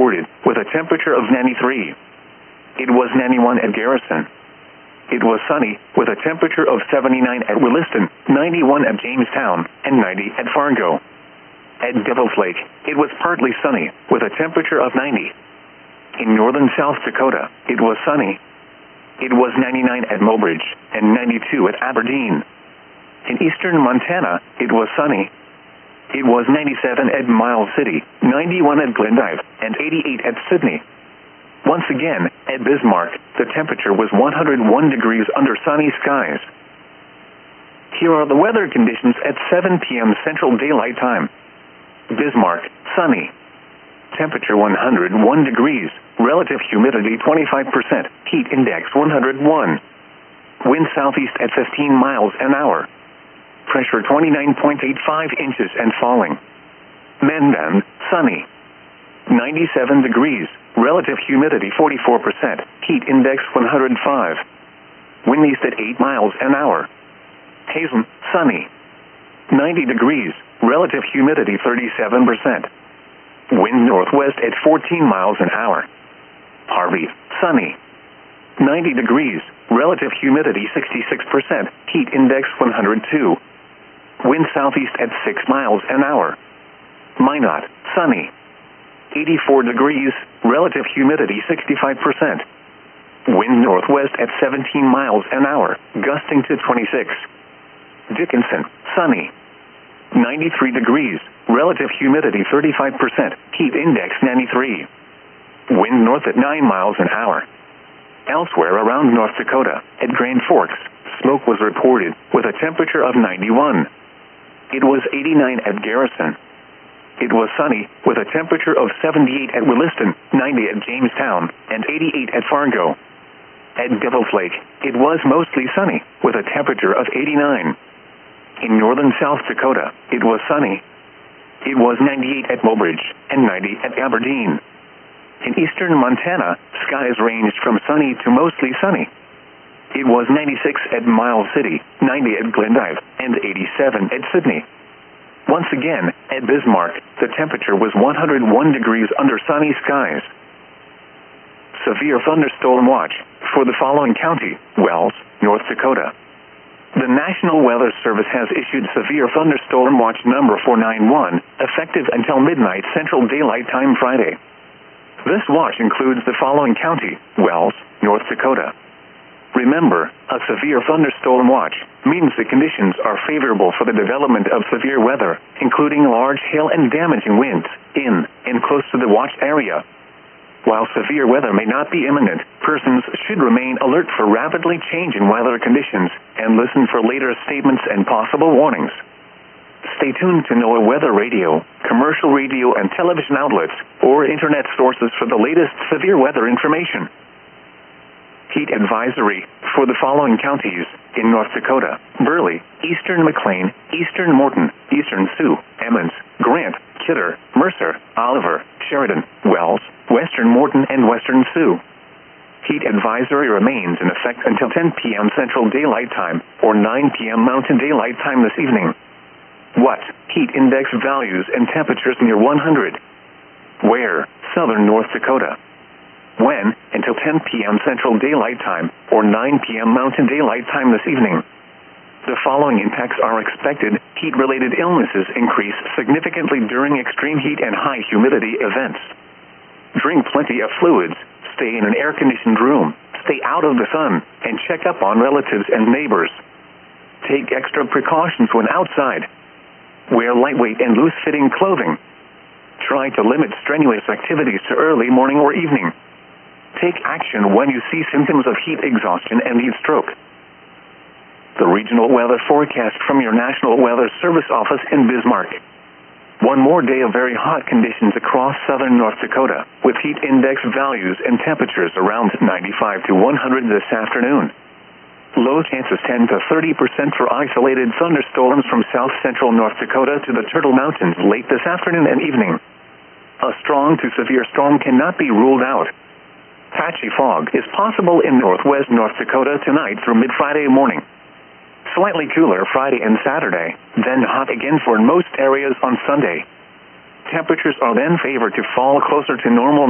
reported, with a temperature of 93. It was 91 at Garrison. It was sunny, with a temperature of 79 at Williston, 91 at Jamestown, and 90 at Fargo. At Devil's Lake, it was partly sunny, with a temperature of 90. In northern South Dakota, it was sunny. It was 99 at Mobridge, and 92 at Aberdeen. In eastern Montana, it was sunny. It was 97 at Miles City, 91 at Glendive, and 88 at Sydney. Once again, at Bismarck, the temperature was 101 degrees under sunny skies. Here are the weather conditions at 7 p.m. Central Daylight Time. Bismarck, sunny. Temperature 101 degrees, relative humidity 25%, heat index 101. Wind southeast at 15 miles an hour. Pressure 29.85 inches and falling. Mandan, sunny. 97 degrees, relative humidity 44%, heat index 105. Wind east at 8 miles an hour. Hazen, sunny. 90 degrees, relative humidity 37%. Wind northwest at 14 miles an hour. Harvey, sunny. 90 degrees, relative humidity 66%, heat index 102. Wind southeast at 6 miles an hour. Minot, sunny. 84 degrees, relative humidity 65%. Wind northwest at 17 miles an hour, gusting to 26. Dickinson, sunny. 93 degrees, relative humidity 35%, heat index 93. Wind north at 9 miles an hour. Elsewhere around North Dakota, at Grand Forks, smoke was reported, with a temperature of 91. It was 89 at Garrison. It was sunny, with a temperature of 78 at Williston, 90 at Jamestown, and 88 at Fargo. At Devil's Lake, it was mostly sunny, with a temperature of 89. In northern South Dakota, it was sunny. It was 98 at Mobridge, and 90 at Aberdeen. In eastern Montana, skies ranged from sunny to mostly sunny. It was 96 at Miles City, 90 at Glendive, and 87 at Sydney. Once again, at Bismarck, the temperature was 101 degrees under sunny skies. Severe thunderstorm watch for the following county: Wells, North Dakota. The National Weather Service has issued severe thunderstorm watch number 491, effective until midnight Central Daylight Time Friday. This watch includes the following county: Wells, North Dakota. Remember, a severe thunderstorm watch means the conditions are favorable for the development of severe weather, including large hail and damaging winds, in and close to the watch area. While severe weather may not be imminent, persons should remain alert for rapidly changing weather conditions and listen for later statements and possible warnings. Stay tuned to NOAA Weather Radio, commercial radio and television outlets, or internet sources for the latest severe weather information. Heat advisory for the following counties in North Dakota: Burley, eastern McLean, eastern Morton, eastern Sioux, Emmons, Grant, Kidder, Mercer, Oliver, Sheridan, Wells, western Morton, and western Sioux. Heat advisory remains in effect until 10 p.m. Central Daylight Time or 9 p.m. Mountain Daylight Time this evening. What? Heat index values and temperatures near 100. Where? Southern North Dakota. When? Until 10 p.m. Central Daylight Time or 9 p.m. Mountain Daylight Time this evening. The following impacts are expected. Heat-related illnesses increase significantly during extreme heat and high humidity events. Drink plenty of fluids. Stay in an air-conditioned room. Stay out of the sun, and check up on relatives and neighbors. Take extra precautions when outside. Wear lightweight and loose-fitting clothing. Try to limit strenuous activities to early morning or evening. Take action when you see symptoms of heat exhaustion and heat stroke. The regional weather forecast from your National Weather Service office in Bismarck. One more day of very hot conditions across southern North Dakota, with heat index values and temperatures around 95 to 100 this afternoon. Low chances 10 to 30% for isolated thunderstorms from south central North Dakota to the Turtle Mountains late this afternoon and evening. A strong to severe storm cannot be ruled out. Patchy fog is possible in northwest North Dakota tonight through mid-Friday morning. Slightly cooler Friday and Saturday, then hot again for most areas on Sunday. Temperatures are then favored to fall closer to normal